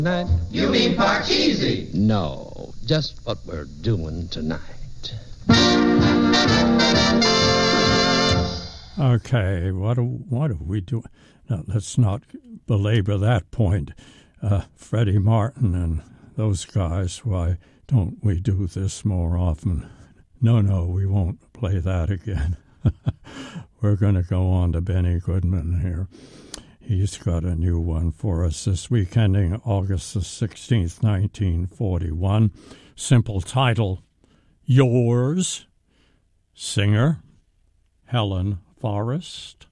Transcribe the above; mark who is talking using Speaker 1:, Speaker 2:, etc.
Speaker 1: Night.
Speaker 2: You mean Parcheesi?
Speaker 1: No, just what we're doing tonight.
Speaker 3: Okay, what do we do? No, let's not belabor that point. Freddie Martin and those guys, why don't we do this more often? No, we won't play that again. We're going to go on to Benny Goodman here. He's got a new one for us this week, ending August the 16th, 1941. Simple title, Yours. Singer, Helen Forrest.